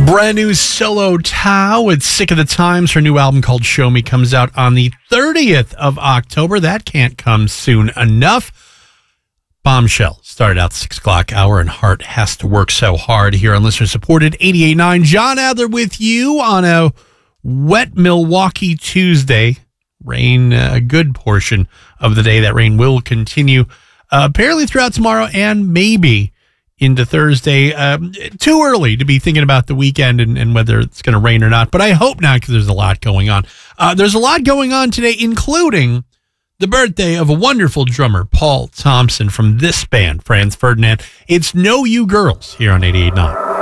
Brand new solo Tao with Sick of the Times. Her new album called Show Me comes out on the 30th of October. That can't come soon enough. Bombshell started out 6 o'clock hour, and Heart Has to Work So Hard here on listener supported 88.9. John Adler with you on a wet Milwaukee Tuesday. Rain a good portion of the day. That rain will continue apparently throughout tomorrow and maybe into Thursday. Too early to be thinking about the weekend and whether it's going to rain or not, but I hope not, because there's a lot going on. There's a lot going on today, including the birthday of a wonderful drummer, Paul Thompson, from this band, Franz Ferdinand. It's No You Girls here on 88.9.